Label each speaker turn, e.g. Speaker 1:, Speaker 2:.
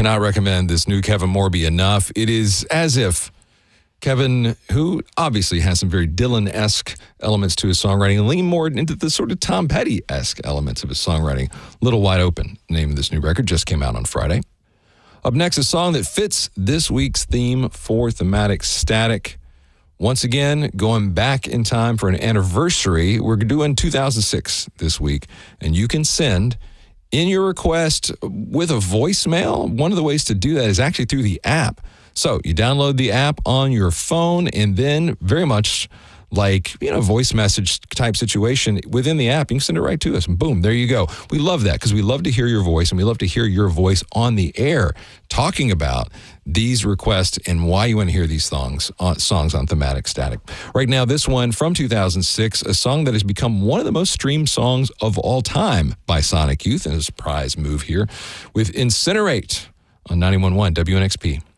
Speaker 1: cannot recommend this new Kevin Morby enough. It is as if Kevin, who obviously has some very Dylan-esque elements to his songwriting, lean more into the sort of Tom Petty-esque elements of his songwriting. Little Wide Open, the name of this new record, just came out on Friday. Up next, a song that fits this week's theme for Thematic Static. Once again, going back in time for an anniversary. We're doing 2006 this week, and you can send in your request with a voicemail. One of the ways to do that is actually through the app. So you download the app on your phone, and then very much like, voice message type situation within the app, you can send it right to us. And boom, there you go. We love that because we love to hear your voice, and we love to hear your voice on the air talking about these requests and why you want to hear these songs on Thematic Static. Right now, this one from 2006, a song that has become one of the most streamed songs of all time by Sonic Youth, and a surprise move here with Incinerate on 91.1 WNXP.